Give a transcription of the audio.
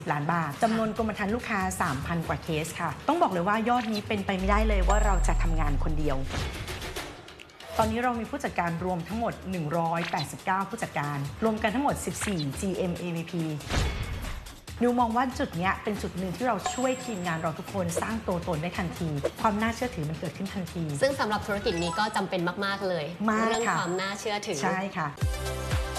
ล้านบาทจำนวนกรมธรรม์ลูกค้า 3,000 กว่าเคสค่ะต้องบอกเลยว่ายอดนี้เป็นไปไม่ได้เลยว่าเราจะทำงานคนเดียวตอนนี้เรามีผู้จัดการรวมทั้งหมด189ผู้จัดการรวมกันทั้งหมด14 GM AVP นิวมองว่าจุดนี้เป็นจุดหนึ่งที่เราช่วยทีมงานเราทุกคนสร้างตัวตนได้ทันทีความน่าเชื่อถือมันเกิดขึ้นทันทีซึ่งสำหรับธุรกิจนี้ก็จำเป็นมากๆเลยมากเรื่องความน่าเชื่อถือใช่ค่ะ